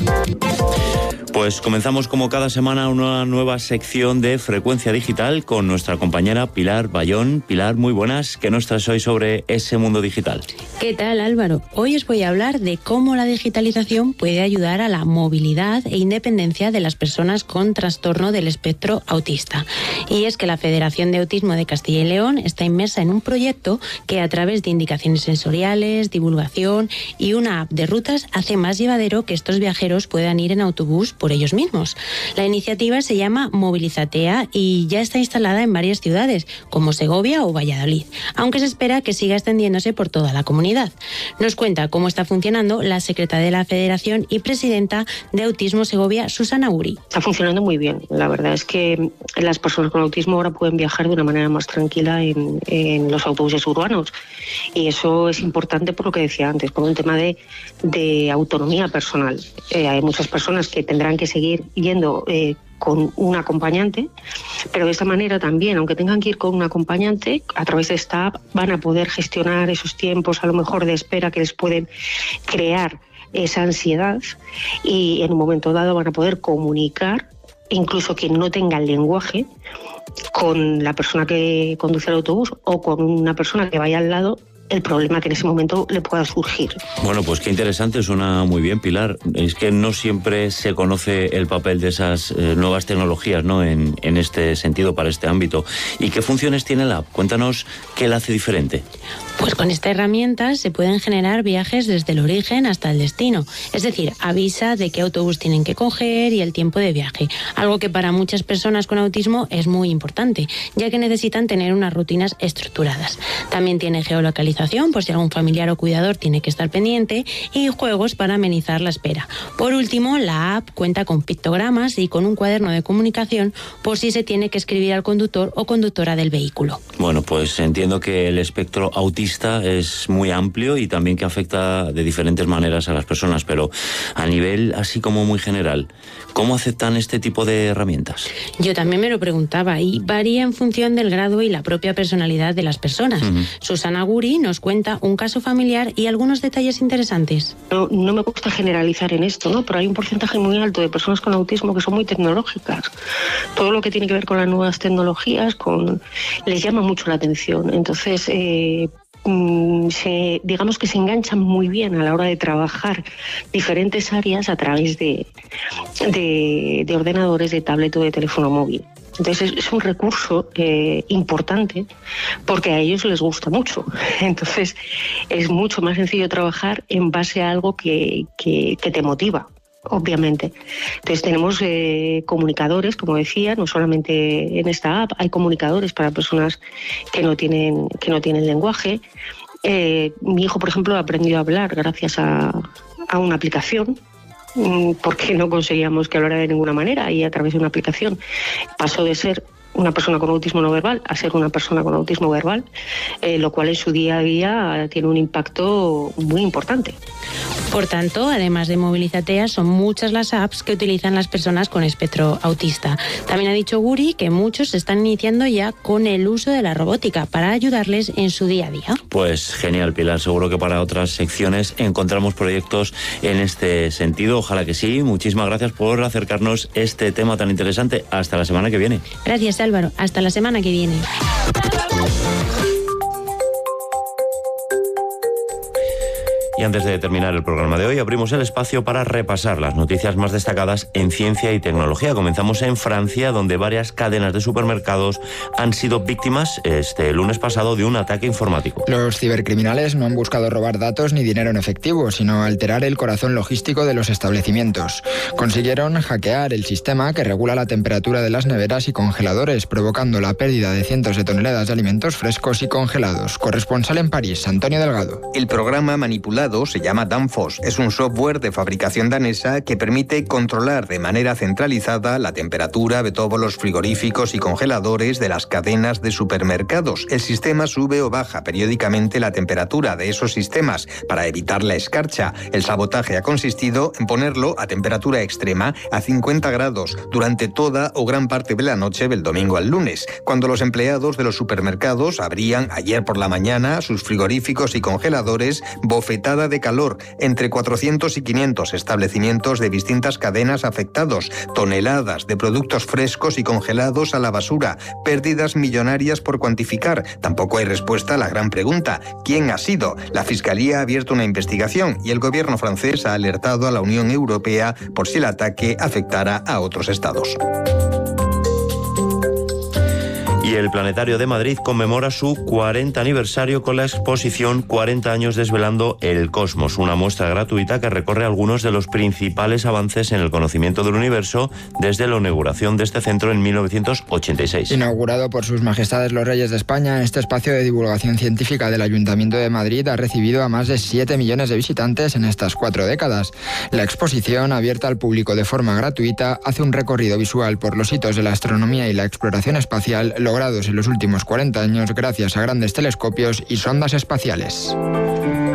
Pues comenzamos como cada semana una nueva sección de Frecuencia Digital con nuestra compañera Pilar Bayón. Pilar, muy buenas. ¿Qué nos traes hoy sobre ese mundo digital? ¿Qué tal, Álvaro? Hoy os voy a hablar de cómo la digitalización puede ayudar a la movilidad e independencia de las personas con trastorno del espectro autista. Y es que la Federación de Autismo de Castilla y León está inmersa en un proyecto que, a través de indicaciones sensoriales, divulgación y una app de rutas, hace más llevadero que estos viajeros puedan ir en autobús por ellos mismos. La iniciativa se llama Movilizatea y ya está instalada en varias ciudades, como Segovia o Valladolid, aunque se espera que siga extendiéndose por toda la comunidad. Nos cuenta cómo está funcionando la secretaria de la Federación y presidenta de Autismo Segovia, Susana Guri. Está funcionando muy bien. La verdad es que las personas con autismo ahora pueden viajar de una manera más tranquila en los autobuses urbanos, y eso es importante por lo que decía antes, por un tema de autonomía personal. Hay muchas personas que tendrán que seguir yendo con un acompañante, pero de esta manera también, aunque tengan que ir con un acompañante, a través de esta app van a poder gestionar esos tiempos a lo mejor de espera que les pueden crear esa ansiedad, y en un momento dado van a poder comunicar, incluso quien no tenga el lenguaje, con la persona que conduce el autobús o con una persona que vaya al lado, el problema que en ese momento le pueda surgir. Bueno, pues qué interesante, suena muy bien, Pilar. Es que no siempre se conoce el papel de esas nuevas tecnologías, ¿no?, en este sentido, para este ámbito. ¿Y qué funciones tiene la app? Cuéntanos qué la hace diferente. Pues con esta herramienta se pueden generar viajes desde el origen hasta el destino. Es decir, avisa de qué autobús tienen que coger y el tiempo de viaje. Algo que para muchas personas con autismo es muy importante, ya que necesitan tener unas rutinas estructuradas. También tiene geolocalización, por si algún familiar o cuidador tiene que estar pendiente, y juegos para amenizar la espera. Por último, la app cuenta con pictogramas y con un cuaderno de comunicación por si se tiene que escribir al conductor o conductora del vehículo. Bueno, pues entiendo que el espectro autista es muy amplio y también que afecta de diferentes maneras a las personas, pero a nivel así como muy general, ¿cómo aceptan este tipo de herramientas? Yo también me lo preguntaba, y varía en función del grado y la propia personalidad de las personas. Susana Guri nos cuenta un caso familiar y algunos detalles interesantes. No me gusta generalizar en esto, ¿no? Pero hay un porcentaje muy alto de personas con autismo que son muy tecnológicas. Todo lo que tiene que ver con las nuevas tecnologías les llama mucho la atención. Entonces, digamos que se enganchan muy bien a la hora de trabajar diferentes áreas a través de ordenadores, de tablet o de teléfono móvil. Entonces es un recurso importante porque a ellos les gusta mucho. Entonces es mucho más sencillo trabajar en base a algo que te motiva, obviamente. Entonces tenemos comunicadores, como decía, no solamente en esta app, hay comunicadores para personas que no tienen lenguaje. Mi hijo, por ejemplo, ha aprendido a hablar gracias a una aplicación, porque no conseguíamos que hablara de ninguna manera, y a través de una aplicación pasó de ser una persona con autismo no verbal a ser una persona con autismo verbal, lo cual en su día a día tiene un impacto muy importante. Por tanto, además de Movilizatea, son muchas las apps que utilizan las personas con espectro autista. También ha dicho Guri que muchos se están iniciando ya con el uso de la robótica para ayudarles en su día a día. Pues genial, Pilar. Seguro que para otras secciones encontramos proyectos en este sentido. Ojalá que sí. Muchísimas gracias por acercarnos este tema tan interesante. Hasta la semana que viene. Gracias, Álvaro. Hasta la semana que viene. Y antes de terminar el programa de hoy, abrimos el espacio para repasar las noticias más destacadas en ciencia y tecnología. Comenzamos en Francia, donde varias cadenas de supermercados han sido víctimas este lunes pasado de un ataque informático. Los cibercriminales no han buscado robar datos ni dinero en efectivo, sino alterar el corazón logístico de los establecimientos. Consiguieron hackear el sistema que regula la temperatura de las neveras y congeladores, provocando la pérdida de cientos de toneladas de alimentos frescos y congelados. Corresponsal en París, Antonio Delgado. El programa manipulado se llama Danfoss. Es un software de fabricación danesa que permite controlar de manera centralizada la temperatura de todos los frigoríficos y congeladores de las cadenas de supermercados. El sistema sube o baja periódicamente la temperatura de esos sistemas para evitar la escarcha. El sabotaje ha consistido en ponerlo a temperatura extrema, a 50 grados, durante toda o gran parte de la noche del domingo al lunes, cuando los empleados de los supermercados abrían ayer por la mañana sus frigoríficos y congeladores. Bofetadas oleada de calor, entre 400 y 500 establecimientos de distintas cadenas afectados, toneladas de productos frescos y congelados a la basura, pérdidas millonarias por cuantificar. Tampoco hay respuesta a la gran pregunta: ¿quién ha sido? La Fiscalía ha abierto una investigación y el gobierno francés ha alertado a la Unión Europea por si el ataque afectara a otros estados. Y el Planetario de Madrid conmemora su 40 aniversario con la exposición 40 años desvelando el cosmos, una muestra gratuita que recorre algunos de los principales avances en el conocimiento del universo desde la inauguración de este centro en 1986. Inaugurado por sus majestades los Reyes de España, este espacio de divulgación científica del Ayuntamiento de Madrid ha recibido a más de 7 millones de visitantes en estas 4 décadas. La exposición, abierta al público de forma gratuita, hace un recorrido visual por los hitos de la astronomía y la exploración espacial logrados en los últimos 40 años gracias a grandes telescopios y sondas espaciales.